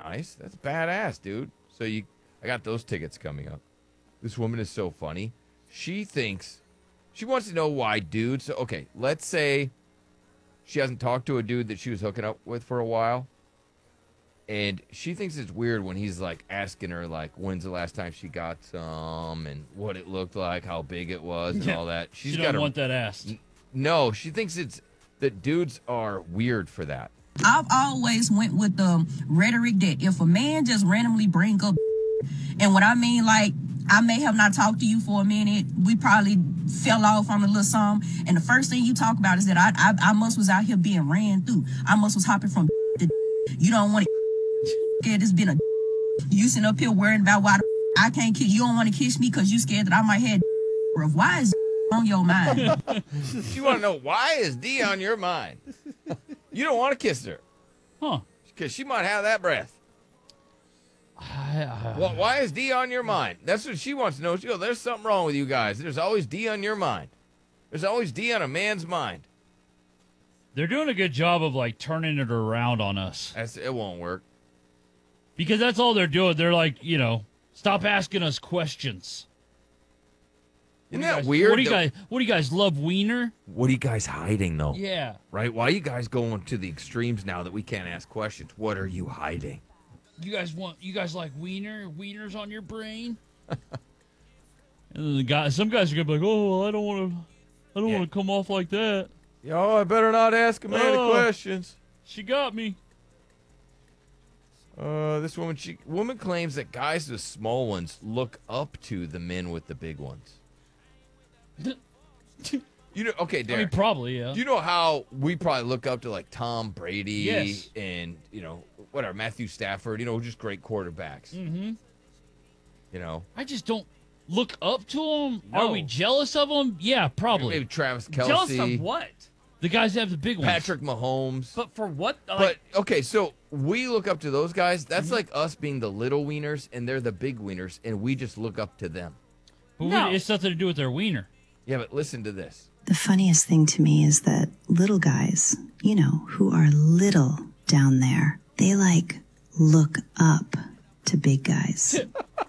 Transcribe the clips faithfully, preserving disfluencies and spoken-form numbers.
nice. That's badass, dude. So you, I got those tickets coming up. This woman is so funny. She thinks, she wants to know why dudes. So, okay, let's say she hasn't talked to a dude that she was hooking up with for a while. And she thinks it's weird when he's like asking her like when's the last time she got some and what it looked like, how big it was, and Yeah. all that. She's She got don't her, want that asked. No, she thinks it's that dudes are weird for that. I've always went with the rhetoric that if a man just randomly bring up, and what I mean, like, I may have not talked to you for a minute. We probably fell off on a little something. And the first thing you talk about is that I I, I must was out here being ran through. I must was hopping from to you don't want to scared it's been a you sitting up here worrying about why the I can't kiss you don't want to kiss me because you scared that I might have breath. Why is on your mind? You want to know why is D on your mind? You don't want to kiss her. Huh. Because she might have that breath. I, I, Well, why is D on your mind? That's what she wants to know. She goes, there's something wrong with you guys. There's always D on your mind. There's always D on a man's mind. They're doing a good job of like turning it around on us. That's, it won't work. Because that's all they're doing. They're like, you know, stop asking us questions. Isn't What do you that guys- weird? What do you though? guys? What do you guys love, wiener? What are you guys hiding, though? Yeah. Right? Why are you guys going to the extremes now that we can't ask questions? What are you hiding? You guys want? You guys like wiener? Wieners on your brain? And then the guy, some guys are gonna be like, oh, well, I don't want to, I don't Yeah. want to come off like that. Yo, I better not ask a man Oh. questions. She got me. Uh, this woman, she woman claims that guys with small ones look up to the men with the big ones. You know, okay, I Derek. mean, probably, yeah. Do you know how we probably look up to like Tom Brady Yes. and you know whatever Matthew Stafford? You know, just great quarterbacks. Mm-hmm. You know, I just don't look up to them. Are No. we jealous of them? Yeah, probably. maybe Travis Kelce, Jealous of what? The guys that have the big ones. Patrick Mahomes. But for what? But Like, okay, so we look up to those guys. That's Mm-hmm. like us being the little wieners, and they're the big wieners, and we just look up to them. But we- No. it's nothing to do with their wiener. Yeah, but listen to this. The funniest thing to me is that little guys, you know, who are little down there, they like look up to big guys.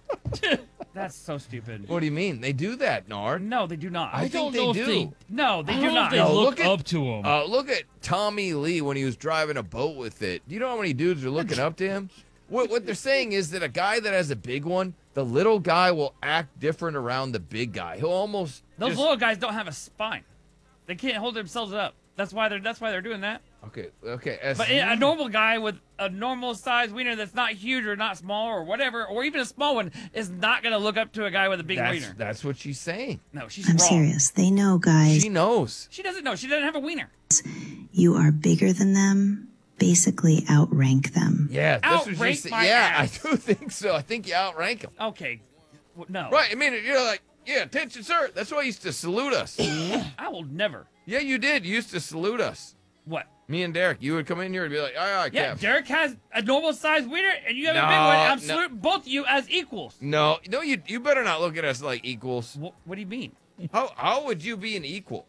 that's so stupid. What do you mean? They do that, Nard. No, they do not. I, I think don't they know if do. they- no, they I do don't know not. if they No, look, look at- up to them. Uh, look at Tommy Lee when he was driving a boat with it. Do you know how many dudes are looking up to him? What, what they're saying is that a guy that has a big one, the little guy will act different around the big guy. He'll almost Those just- little guys don't have a spine. They can't hold themselves up. That's why they're. That's why they're doing that. Okay, okay. As, But a normal guy with a normal size wiener that's not huge or not small or whatever, or even a small one, is not going to look up to a guy with a big that's, wiener. that's what she's saying. No, she's I'm wrong. serious. They know, guys, She knows. She doesn't know. She doesn't have a wiener. you are bigger than them, basically outrank them. Yeah, that's what Outrank she's saying. my Yeah, ass. I do think so. I think you outrank him. Okay. W- No. Right. I mean, you're like, yeah, attention, sir. That's why you used to salute us. I will never. Yeah, you did. You used to salute us. What? Me and Derek, you would come in here and be like, all right, Yeah, Kev. Derek has a normal size wiener, and you have a No, big one. And I'm no. saluting both of you as equals. No, no, you you better not look at us like equals. What, what do you mean? How how would you be an equal?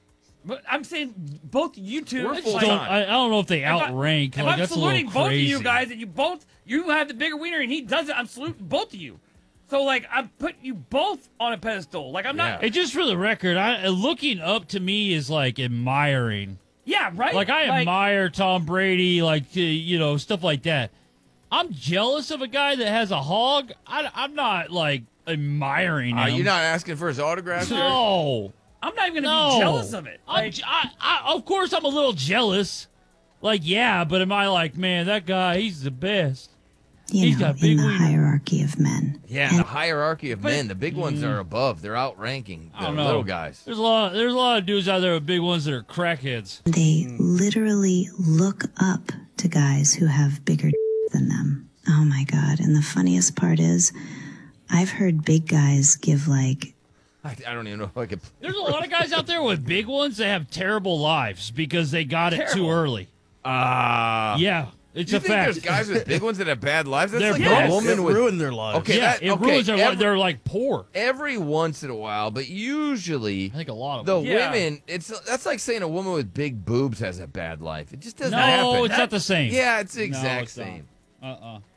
But I'm saying both you two. We're like, full Don't, time. I, I don't know if they if I- outrank. If like, I'm that's a saluting little both crazy. of you guys, and you both you have the bigger wiener, and he doesn't, I'm saluting both of you. So like I'm putting you both on a pedestal. Like I'm not. Hey, just for the record, I, looking up to me is like admiring. Yeah, right. Like I admire Tom Brady, like uh, you know stuff like that. I'm jealous of a guy that has a hog. I, I'm not like admiring him. Are you not asking for his autograph? Derek? No, I'm not even gonna no. be jealous of it. I'm Like, j- I, I, of course, I'm a little jealous. Like, yeah, but am I like, man, that guy, he's the best. You He's know, got big in the wiener. hierarchy of men. Yeah, And the hierarchy of But- men, the big ones Mm. are above. They're outranking I the don't know. little guys. There's a lot. There's a lot of dudes out there with big ones that are crackheads. they literally look up to guys who have bigger than them. Oh my God. And the funniest part is, I've heard big guys give like I, I don't even know if I could. There's a lot of guys out there with big ones that have terrible lives because they got it too Terrible. early. Ah. Yeah, it's you a think fact. there's guys with big ones that have bad lives? That's They're like bad. a woman It with. ruined their lives. Okay, yeah, that, it okay, ruins their life. every, They're like poor. every once in a while, but usually I think a lot of the them. Yeah. women. It's that's like saying a woman with big boobs has a bad life. It just doesn't No, happen. it's not the same. Yeah, it's the No, exact it's not. same. Uh-uh.